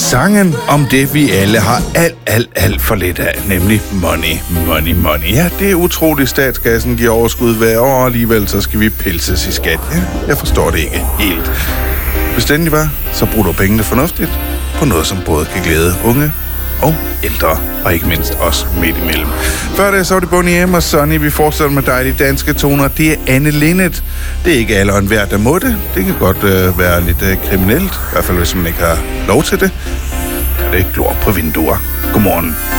Sangen om det, vi alle har alt for lidt af, nemlig money. Ja, det er utroligt, statskassen giver overskud hver år, og alligevel så skal vi pelses i skat. Ja, jeg forstår det ikke helt. Hvis det endelig var, så brug du pengene fornuftigt på noget, som både kan glæde unge og ældre, og ikke mindst os midt imellem. Før det, så var det Bonnie M og Sonny. Vi fortsætter med dejlige danske toner. Det er Anne Linnet. Det er ikke alle og enhver, der må det. Det kan godt være lidt kriminelt, i hvert fald hvis man ikke har lov til det. Kan det glor på vinduer. Godmorgen.